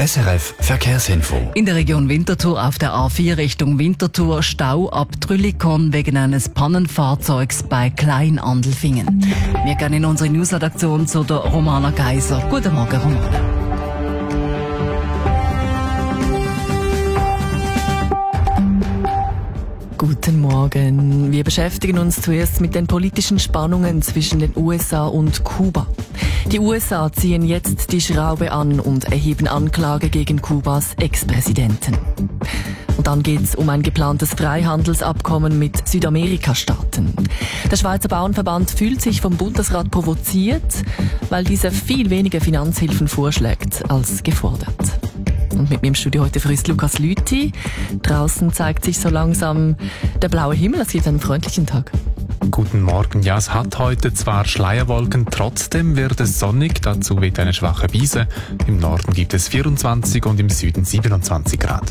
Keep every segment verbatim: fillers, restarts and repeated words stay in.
S R F Verkehrsinfo. In der Region Winterthur auf der A vier Richtung Winterthur Stau ab Trüllikon wegen eines Pannenfahrzeugs bei Kleinandelfingen. Wir gehen in unsere Newsredaktion zu der Romana Geiser. Guten Morgen, Romana. Guten Morgen. Wir beschäftigen uns zuerst mit den politischen Spannungen zwischen den U S A und Kuba. Die U S A ziehen jetzt die Schraube an und erheben Anklage gegen Kubas Ex-Präsidenten. Und dann geht es um ein geplantes Freihandelsabkommen mit Südamerika-Staaten. Der Schweizer Bauernverband fühlt sich vom Bundesrat provoziert, weil dieser viel weniger Finanzhilfen vorschlägt als gefordert. Und mit mir im Studio heute früh ist Lukas Lüthi. Draußen zeigt sich so langsam der blaue Himmel. Es gibt einen freundlichen Tag. Guten Morgen. Ja, es hat heute zwar Schleierwolken, trotzdem wird es sonnig. Dazu weht eine schwache Brise. Im Norden gibt es vierundzwanzig und im Süden siebenundzwanzig Grad.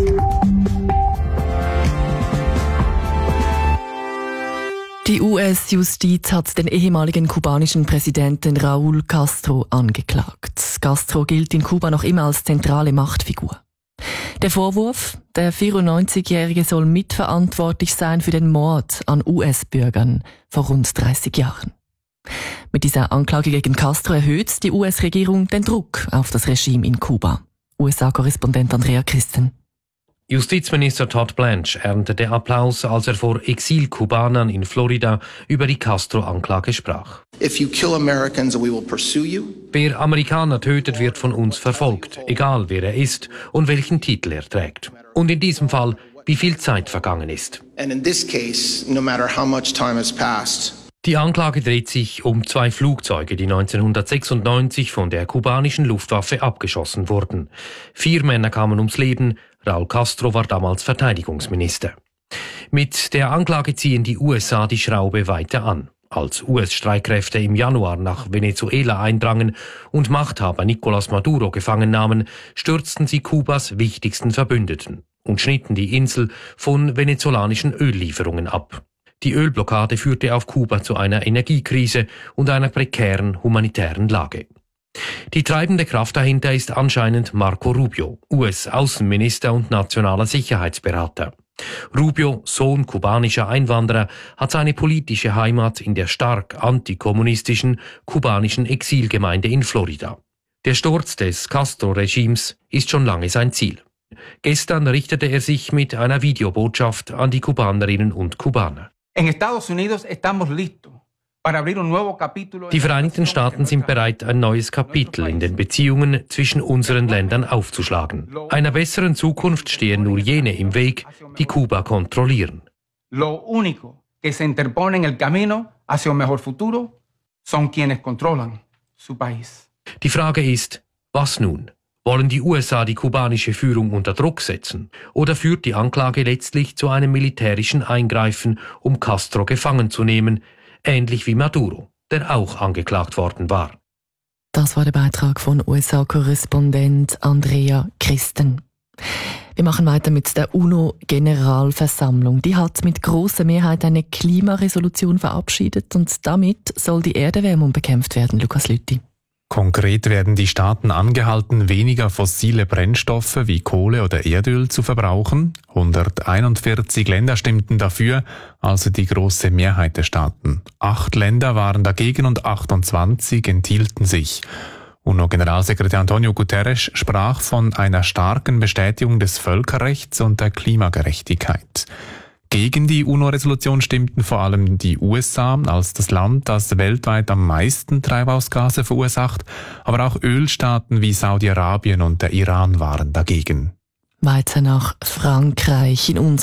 Die U S-Justiz hat den ehemaligen kubanischen Präsidenten Raúl Castro angeklagt. Castro gilt in Kuba noch immer als zentrale Machtfigur. Der Vorwurf, der vierundneunzigjährige soll mitverantwortlich sein für den Mord an U S-Bürgern vor rund dreißig Jahren. Mit dieser Anklage gegen Castro erhöht die U S-Regierung den Druck auf das Regime in Kuba. U S A-Korrespondent Andrea Christen. Justizminister Todd Blanche erntete Applaus, als er vor Exil-Kubanern in Florida über die Castro-Anklage sprach. If you kill Americans, we will pursue you. Wer Amerikaner tötet, wird von uns verfolgt, egal wer er ist und welchen Titel er trägt. Und in diesem Fall, wie viel Zeit vergangen ist. And in this case, no matter how much time has passed. Die Anklage dreht sich um zwei Flugzeuge, die neunzehnhundertsechsundneunzig von der kubanischen Luftwaffe abgeschossen wurden. Vier Männer kamen ums Leben. Raúl Castro war damals Verteidigungsminister. Mit der Anklage ziehen die U S A die Schraube weiter an. Als U S-Streitkräfte im Januar nach Venezuela eindrangen und Machthaber Nicolás Maduro gefangen nahmen, stürzten sie Kubas wichtigsten Verbündeten und schnitten die Insel von venezolanischen Öllieferungen ab. Die Ölblockade führte auf Kuba zu einer Energiekrise und einer prekären humanitären Lage. Die treibende Kraft dahinter ist anscheinend Marco Rubio, U S-Außenminister und nationaler Sicherheitsberater. Rubio, Sohn kubanischer Einwanderer, hat seine politische Heimat in der stark antikommunistischen kubanischen Exilgemeinde in Florida. Der Sturz des Castro-Regimes ist schon lange sein Ziel. Gestern richtete er sich mit einer Videobotschaft an die Kubanerinnen und Kubaner. En Estados Unidos estamos listos. Die Vereinigten Staaten sind bereit, ein neues Kapitel in den Beziehungen zwischen unseren Ländern aufzuschlagen. Einer besseren Zukunft stehen nur jene im Weg, die Kuba kontrollieren. Lo único que se interpone en el camino hacia un mejor futuro son quienes controlan su país. Die Frage ist, was nun? Wollen die U S A die kubanische Führung unter Druck setzen? Oder führt die Anklage letztlich zu einem militärischen Eingreifen, um Castro gefangen zu nehmen, ähnlich wie Maduro, der auch angeklagt worden war? Das war der Beitrag von U S A-Korrespondent Andrea Christen. Wir machen weiter mit der UNO-Generalversammlung. Die hat mit grosser Mehrheit eine Klimaresolution verabschiedet und damit soll die Erderwärmung bekämpft werden, Lukas Lüthi. Konkret werden die Staaten angehalten, weniger fossile Brennstoffe wie Kohle oder Erdöl zu verbrauchen. hunderteinundvierzig Länder stimmten dafür, also die große Mehrheit der Staaten. Acht Länder waren dagegen und achtundzwanzig enthielten sich. UNO-Generalsekretär Antonio Guterres sprach von einer starken Bestätigung des Völkerrechts und der Klimagerechtigkeit. Gegen die UNO-Resolution stimmten vor allem die U S A als das Land, das weltweit am meisten Treibhausgase verursacht, aber auch Ölstaaten wie Saudi-Arabien und der Iran waren dagegen. Weiter nach Frankreich. In